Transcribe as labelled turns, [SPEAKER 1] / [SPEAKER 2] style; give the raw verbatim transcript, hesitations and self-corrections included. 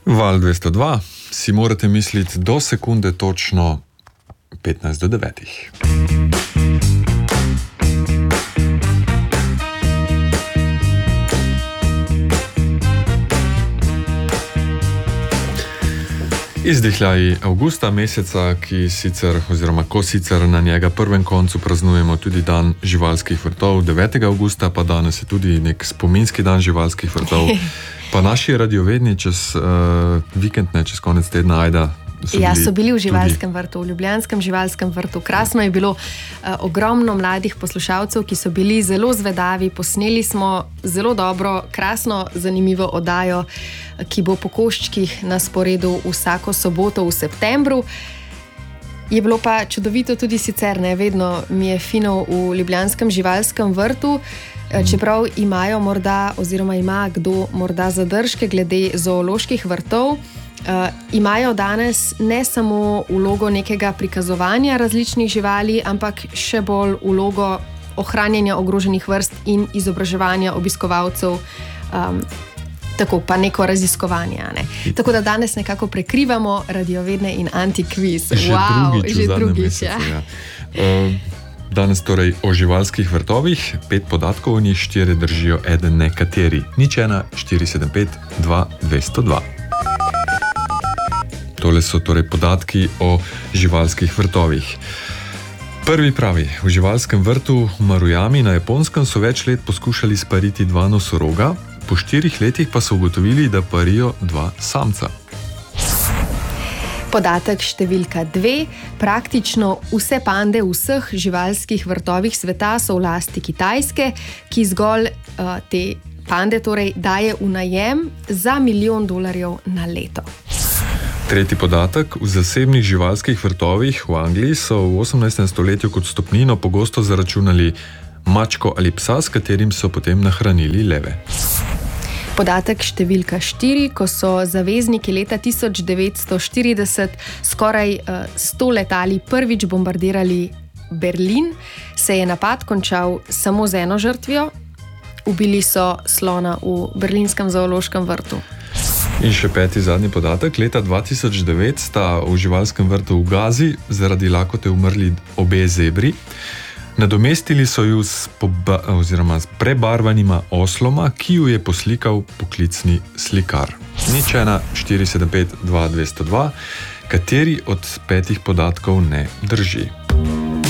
[SPEAKER 1] Val dvesto dva, si morate misliti do sekunde točno petnajst do devetih. Izdihljaji avgusta, meseca, ki sicer, oziroma ko sicer na njega prvem koncu praznujemo tudi dan živalskih vrtov, devetega avgusta, pa danes je tudi nek spominski dan živalskih vrtov. Pa naši radiovedni čez uh, vikend, ne, čez konec tedna, Ajda, so
[SPEAKER 2] ja,
[SPEAKER 1] bili
[SPEAKER 2] so bili v živalskem
[SPEAKER 1] tudi
[SPEAKER 2] vrtu, v Ljubljanskem živalskem vrtu. Krasno je bilo, uh, ogromno mladih poslušalcev, ki so bili zelo zvedavi. Posneli smo zelo dobro, krasno, zanimivo oddajo, ki bo po koščkih na sporedu vsako soboto v septembru. Je bilo pa čudovito tudi sicer, ne, vedno mi je fino v Ljubljanskem živalskem vrtu, čeprav imajo morda, oziroma ima kdo morda zadržke glede zooloških vrtov. Uh, imajo danes ne samo vlogo nekega prikazovanja različnih živali, ampak še bolj vlogo ohranjanja ogroženih vrst in izobraževanja obiskovalcev, um, tako pa neko raziskovanje. Ne? Tako da danes nekako prekrivamo radiovedne in antikviz.
[SPEAKER 1] Že
[SPEAKER 2] wow,
[SPEAKER 1] drugič
[SPEAKER 2] že
[SPEAKER 1] v zadnjem
[SPEAKER 2] drugič,
[SPEAKER 1] mesecu.
[SPEAKER 2] ja.
[SPEAKER 1] Ja. Uh, danes torej o živalskih vrtovih, pet podatkov o njih, štiri držijo, eden nekateri. Nič ena, štiri sedem pet, dva dvesto dva. Tole so torej podatki o živalskih vrtovih. Prvi pravi, v živalskem vrtu Maruyami na Japonskem so več let poskušali spariti dva nosoroga, po štirih letih pa so ugotovili, da parijo dva samca.
[SPEAKER 2] Podatek številka dve. Praktično vse pande v vseh živalskih vrtovih sveta so v lasti Kitajske, ki zgolj uh, te pande torej daje v najem za milijon dolarjev na leto.
[SPEAKER 1] Tretji podatek. V zasebnih živalskih vrtovih v Angliji so v osemnajstem stoletju kot stopnino pogosto zaračunali mačko ali psa, s katerim so potem nahranili leve.
[SPEAKER 2] Podatek številka štiri. Ko so zavezniki leta tisoč devetsto štirideset skoraj uh, sto letali prvič bombardirali Berlin, se je napad končal samo z eno žrtvijo. Ubili so slona v berlinskem zoološkem vrtu.
[SPEAKER 1] In še peti, zadnji podatek. Leta dva tisoč devet sta v živalskem vrtu v Gazi zaradi lakote umrli obe zebri. Nadomestili so ju s, poba, oziroma s prebarvanima osloma, ki ju je poslikal poklicni slikar. Nič ena, štiri sedem pet, dva dvesto dva, kateri od petih podatkov ne drži.